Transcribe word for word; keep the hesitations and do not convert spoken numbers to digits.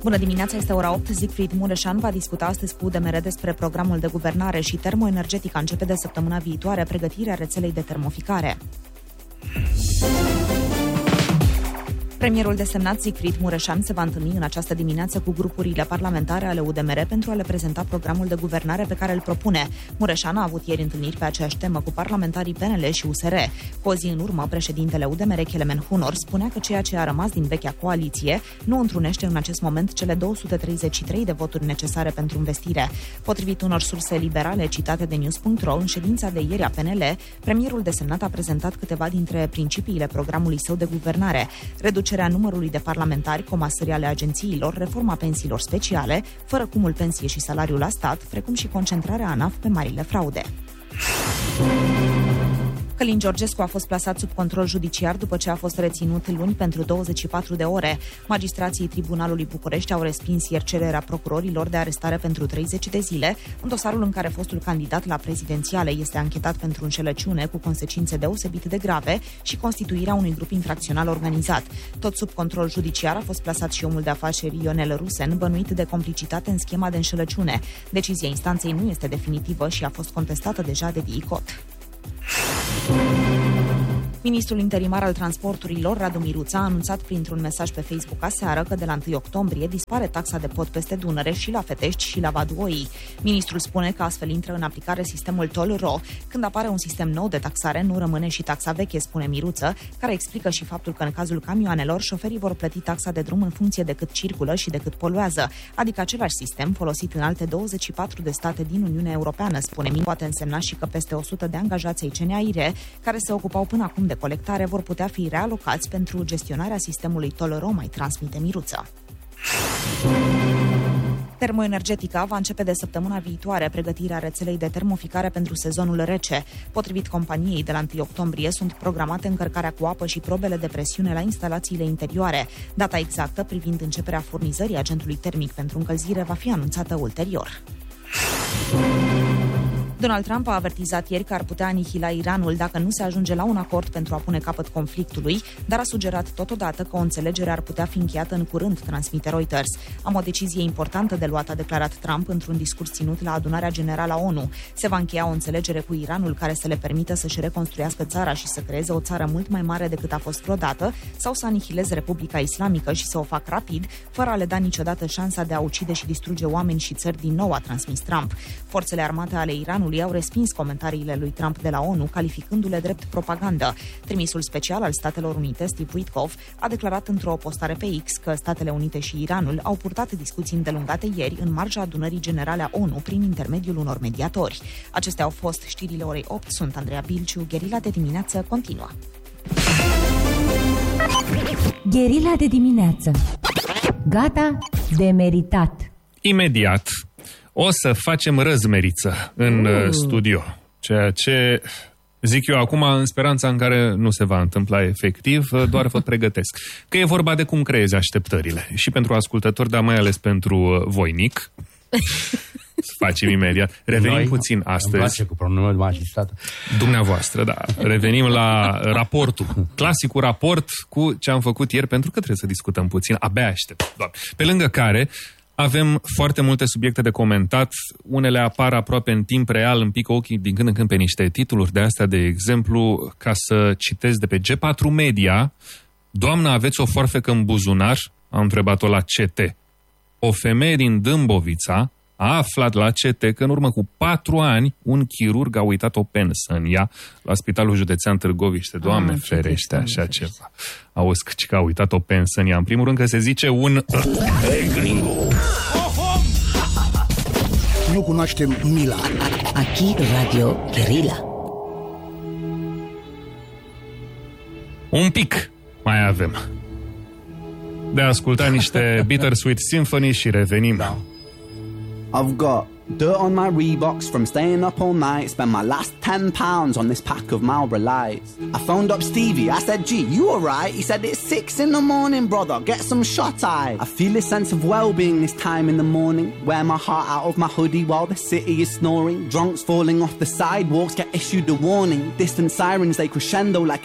Bună dimineața, este ora opt. Siegfried Mureșan va discuta astăzi cu U D M R despre programul de guvernare și termoenergetica. Începe de săptămâna viitoare pregătirea rețelei de termoficare. Premierul desemnat Siegfried Mureșan se va întâlni în această dimineață cu grupurile parlamentare ale U D M R pentru a le prezenta programul de guvernare pe care îl propune. Mureșan a avut ieri întâlniri pe aceeași temă cu parlamentarii P N L și U S R. Cu o zi în urmă, președintele U D M R, Kelemen Hunor, spunea că ceea ce a rămas din vechea coaliție nu întrunește în acest moment cele două sute treizeci și trei de voturi necesare pentru investire. Potrivit unor surse liberale citate de news punct ro, în ședința de ieri a P N L, premierul desemnat a prezentat câteva dintre principiile programului său de guvernare: reducerea numărului de parlamentari, comasări ale agențiilor, reforma pensiilor speciale, fără cumul pensie și salariul la stat, precum și concentrarea ANAF pe marile fraude. Călin Georgescu a fost plasat sub control judiciar după ce a fost reținut luni pentru douăzeci și patru de ore. Magistrații Tribunalului București au respins ieri cererea procurorilor de arestare pentru treizeci de zile, în dosarul în care fostul candidat la prezidențiale este anchetat pentru înșelăciune cu consecințe deosebit de grave și constituirea unui grup infracțional organizat. Tot sub control judiciar a fost plasat și omul de afaceri Ionel Rusen, bănuit de complicitate în schema de înșelăciune. Decizia instanței nu este definitivă și a fost contestată deja de D I C O T. Ministrul interimar al transporturilor, Radu Miruța, a anunțat printr-un mesaj pe Facebook aseară că de la întâi octombrie dispare taxa de pod peste Dunăre și la Fetești și la Vaduoi. Ministrul spune că astfel intră în aplicare sistemul Toll-Ro. Când apare un sistem nou de taxare, nu rămâne și taxa veche, spune Miruță, care explică și faptul că în cazul camioanelor, șoferii vor plăti taxa de drum în funcție de cât circulă și de cât poluează, adică același sistem folosit în alte douăzeci și patru de state din Uniunea Europeană, spune Miruță. Poate însemna și că peste o sută de angajați ai C N A I R E, care se ocupau până acum de colectare, vor putea fi realocați pentru gestionarea sistemului Toll-Ro, mai transmite Miruță. Termoenergetica va începe de săptămâna viitoare pregătirea rețelei de termoficare pentru sezonul rece. Potrivit companiei, de la întâi octombrie sunt programate încărcarea cu apă și probele de presiune la instalațiile interioare. Data exactă privind începerea furnizării agentului termic pentru încălzire va fi anunțată ulterior. Donald Trump a avertizat ieri că ar putea anihila Iranul dacă nu se ajunge la un acord pentru a pune capăt conflictului, dar a sugerat totodată că o înțelegere ar putea fi încheiată în curând, transmite Reuters. Am o decizie importantă de luat, a declarat Trump într-un discurs ținut la adunarea generală a O N U. Se va încheia o înțelegere cu Iranul care să le permită să-și reconstruiască țara și să creeze o țară mult mai mare decât a fost vreodată, sau să anihileze Republica Islamică și să o fac rapid, fără a le da niciodată șansa de a ucide și distruge oameni și țări din nou, a transmis Trump. Forțele armate ale Iranului au respins comentariile lui Trump de la O N U, calificându-le drept propagandă. Trimisul special al Statelor Unite, Steve Witkoff, a declarat într-o postare pe X că Statele Unite și Iranul au purtat discuții îndelungate ieri în marja adunării generale a O N U prin intermediul unor mediatori. Acestea au fost știrile orei opt. Sunt Andreea Bilciu. Gherila de dimineață continuă. Gherila de dimineață. Gata de meritat. Imediat o să facem răzmeriță în uh. studio, ceea ce zic eu acum în speranța în care nu se va întâmpla efectiv, doar vă pregătesc. Că e vorba de cum creezi așteptările. Și pentru ascultători, dar mai ales pentru voinic. Facem imediat. Revenim Noi, puțin astăzi. Îmi place cu pronumele magistrată. Dumneavoastră, da. Revenim la raportul. Clasicul raport cu ce am făcut ieri, pentru că trebuie să discutăm puțin. Abia aștept. Doar. Pe lângă care avem foarte multe subiecte de comentat, unele apar aproape în timp real, îmi pică ochii din când în când pe niște titluri de astea, de exemplu, ca să citesc de pe G patru Media: doamnă, aveți o foarfecă în buzunar? A întrebat-o la C T. O femeie din Dâmbovița a aflat la C T că în urmă cu patru ani un chirurg a uitat o pensă în ea la Spitalul Județean Târgoviște. Doamne, ferește așa ceva. Auzi că a uitat o pensă în ea. În primul rând că se zice un... Hey, gringo! Nu cunoaștem mila. Aquí Radio Guerilla. Un pic mai avem de a asculta niște Bittersweet Symphony și revenim. Da. I've got dirt on my Reeboks from staying up all night. Spent my last ten pounds on this pack of Marlboro Lights. I phoned up Stevie, I said, gee, you alright? He said, it's six in the morning, brother, get some shut-eye. I feel a sense of well-being this time in the morning. Wear my heart out of my hoodie while the city is snoring. Drunks falling off the sidewalks get issued a warning. Distant sirens, they crescendo like